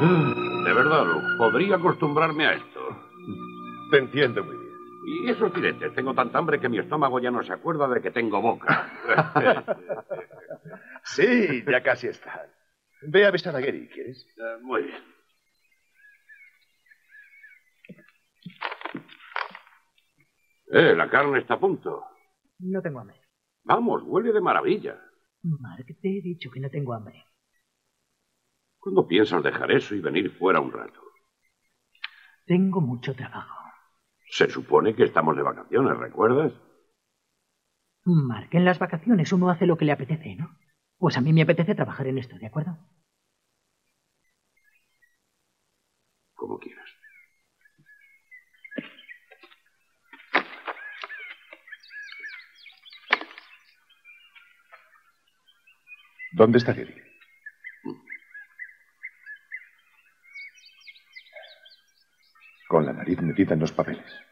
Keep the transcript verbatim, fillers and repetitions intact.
De verdad, Luke, podría acostumbrarme a esto. Te entiendo muy bien. Y esos dientes, tengo tanta hambre que mi estómago ya no se acuerda de que tengo boca. Sí, ya casi está. Ve a besar a Gary, ¿quieres? Uh, muy bien. Eh, la carne está a punto. No tengo hambre. Vamos, huele de maravilla. Mark, te he dicho que no tengo hambre. ¿Cuándo piensas dejar eso y venir fuera un rato? Tengo mucho trabajo. Se supone que estamos de vacaciones, ¿recuerdas? Mark, en las vacaciones uno hace lo que le apetece, ¿no? Pues a mí me apetece trabajar en esto, ¿de acuerdo? Como quieras. ¿Dónde está Gary? Con la nariz metida en los papeles.